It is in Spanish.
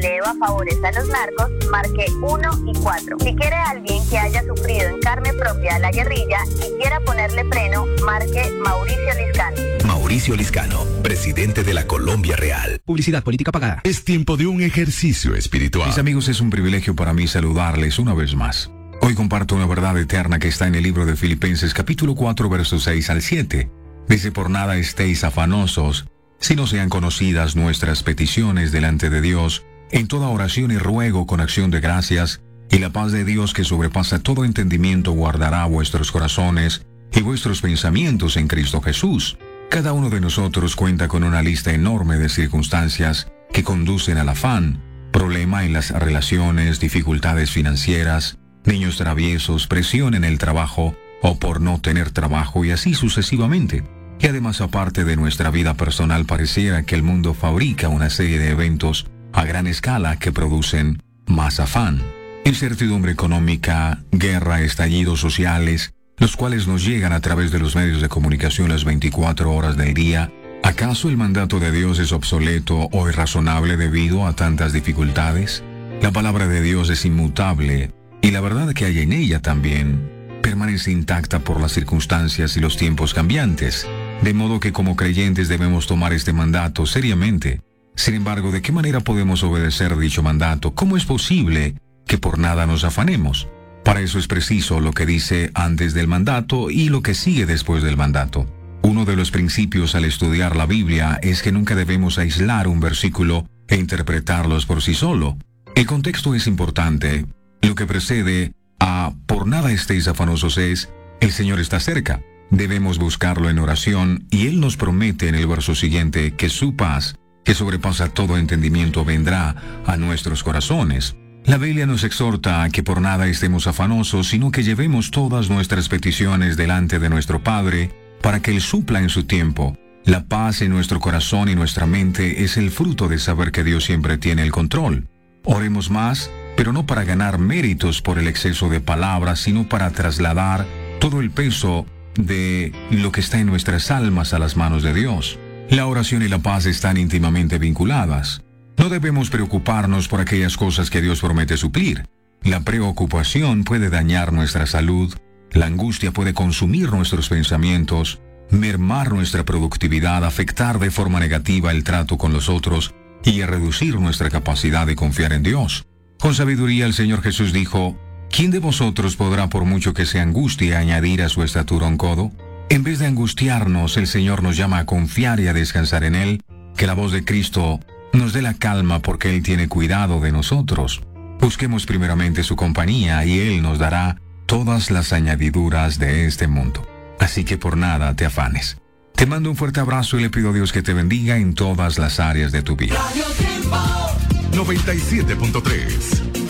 le deba favores a los narcos, marque 1 y 4. Si quiere a alguien que haya sufrido en carne propia la guerrilla y quiera ponerle freno, marque Mauricio Liscano. Mauricio Liscano, presidente de la Colombia Real. Publicidad política pagada. Es tiempo de un ejercicio espiritual. Mis amigos, es un privilegio para mí saludarles una vez más. Hoy comparto una verdad eterna que está en el libro de Filipenses capítulo 4 versos 6 al 7. Dice: por nada estéis afanosos, si no sean conocidas nuestras peticiones delante de Dios, en toda oración y ruego con acción de gracias, y la paz de Dios que sobrepasa todo entendimiento guardará vuestros corazones y vuestros pensamientos en Cristo Jesús. Cada uno de nosotros cuenta con una lista enorme de circunstancias que conducen al afán: problema en las relaciones, dificultades financieras, niños traviesos, presión en el trabajo o por no tener trabajo, y así sucesivamente. Y además, aparte de nuestra vida personal, pareciera que el mundo fabrica una serie de eventos a gran escala que producen más afán. Incertidumbre económica, guerra, estallidos sociales, los cuales nos llegan a través de los medios de comunicación las 24 horas del día. ¿Acaso el mandato de Dios es obsoleto o irrazonable debido a tantas dificultades? La palabra de Dios es inmutable, y la verdad que hay en ella también permanece intacta por las circunstancias y los tiempos cambiantes. De modo que como creyentes debemos tomar este mandato seriamente. Sin embargo, ¿de qué manera podemos obedecer dicho mandato? ¿Cómo es posible que por nada nos afanemos? Para eso es preciso lo que dice antes del mandato y lo que sigue después del mandato. Uno de los principios al estudiar la Biblia es que nunca debemos aislar un versículo e interpretarlos por sí solo. El contexto es importante. Lo que precede a por nada estéis afanosos es: el Señor está cerca. Debemos buscarlo en oración, y Él nos promete en el verso siguiente que su paz, que sobrepasa todo entendimiento, vendrá a nuestros corazones. La Biblia nos exhorta a que por nada estemos afanosos, sino que llevemos todas nuestras peticiones delante de nuestro Padre, para que Él supla en su tiempo. La paz en nuestro corazón y nuestra mente es el fruto de saber que Dios siempre tiene el control. Oremos más, pero no para ganar méritos por el exceso de palabras, sino para trasladar todo el peso de lo que está en nuestras almas a las manos de Dios. La oración y la paz están íntimamente vinculadas. No debemos preocuparnos por aquellas cosas que Dios promete suplir. La preocupación puede dañar nuestra salud, la angustia puede consumir nuestros pensamientos, mermar nuestra productividad, afectar de forma negativa el trato con los otros y reducir nuestra capacidad de confiar en Dios. Con sabiduría el Señor Jesús dijo: ¿quién de vosotros podrá, por mucho que se angustie, añadir a su estatura un codo? En vez de angustiarnos, el Señor nos llama a confiar y a descansar en Él, que la voz de Cristo nos dé la calma porque Él tiene cuidado de nosotros. Busquemos primeramente su compañía y Él nos dará todas las añadiduras de este mundo. Así que por nada te afanes. Te mando un fuerte abrazo y le pido a Dios que te bendiga en todas las áreas de tu vida. 97.3